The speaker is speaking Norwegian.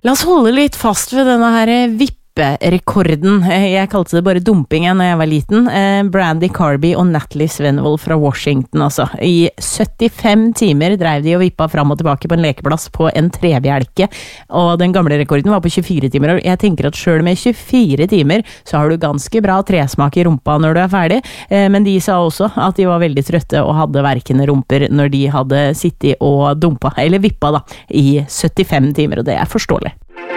La oss holde litt fast ved denne her vipperekorden. Jeg kalte det bare dumping når jeg var liten. Brandy Carby og Natalie Svenvold fra Washington, altså. I 75 timer drev de og vippa fram og tilbake på en lekeplass på en trebjelke, og den gamle rekorden var på 24 timer, og jeg tenker at selv med 24 timer så har du ganske bra tresmak i rumpa når du er ferdig, men de sa også at de var veldig trøtte og hadde verkende rumper når de hadde sittet og dumpa, eller vippa da, i 75 timer, og det er forståelig.